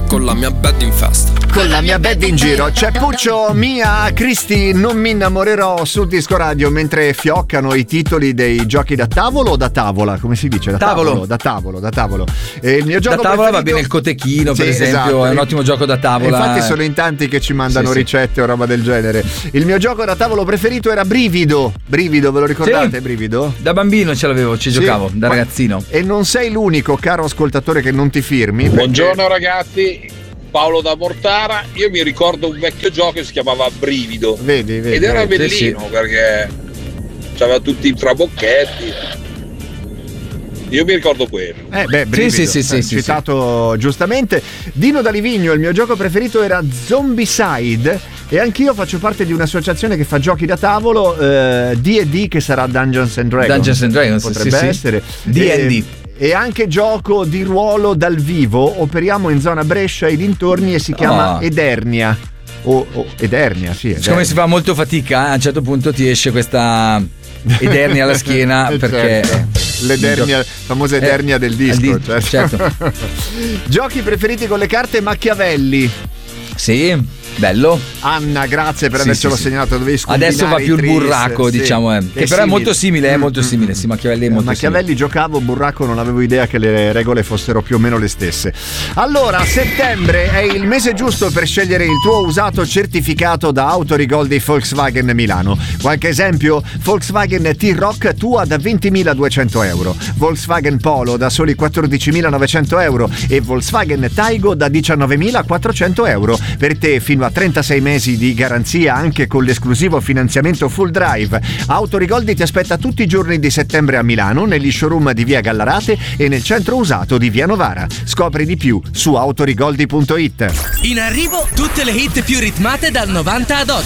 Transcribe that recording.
con la mia bed in festa. Con la mia bed in giro. C'è Puccio, Mia, Cristi, non mi innamorerò sul disco radio mentre fioccano i titoli dei giochi da tavolo o da tavola? Come si dice? Da tavolo. Da tavolo. Il mio gioco da tavola preferito... va bene il cotechino, per esempio, esatto. È un ottimo gioco da tavola. Infatti sono in tanti che ci mandano ricette o roba del genere. Il mio gioco da tavolo preferito era Brivido. Brivido, ve lo ricordate? Sì. Brivido? Da bambino ce l'avevo, ci giocavo, da ragazzino. E non sei l'unico, caro ascoltatore, che non ti firmi. Perché... Buongiorno ragazzi, Paolo da Mortara. Io mi ricordo un vecchio gioco che si chiamava Brivido. Vedi. Ed era bellino perché c'aveva tutti i trabocchetti. Io mi ricordo quello. Brivido, sì, citato giustamente. Dino da Livigno, il mio gioco preferito era Zombicide e anch'io faccio parte di un'associazione che fa giochi da tavolo, D&D, che sarà Dungeons and Dragons. Potrebbe essere D&D. E anche gioco di ruolo dal vivo. Operiamo in zona Brescia e dintorni e si chiama Edernia. Edernia, sì. Siccome si fa molto fatica, a un certo punto ti esce questa edernia alla schiena perché l'edernia, famosa edernia del disco, certo. Giochi preferiti con le carte Machiavelli. Sì, bello. Anna, grazie per avercelo segnalato. Adesso va più il burraco, diciamo, che però è molto simile, Sì, Machiavelli è molto Machiavelli simile. Giocavo, burraco non avevo idea che le regole fossero più o meno le stesse. Allora, settembre è il mese giusto per scegliere il tuo usato certificato da Autorigoldi Volkswagen Milano. Qualche esempio: Volkswagen T-Roc tua da 20.200 euro, Volkswagen Polo da soli 14.900 euro e Volkswagen Taigo da 19.400 euro. Per te fino a 36 mesi di garanzia anche con l'esclusivo finanziamento full drive. Autorigoldi ti aspetta tutti i giorni di settembre a Milano, negli showroom di via Gallarate e nel centro usato di via Novara. Scopri di più su autorigoldi.it. In arrivo tutte le hit più ritmate dal 90 ad oggi.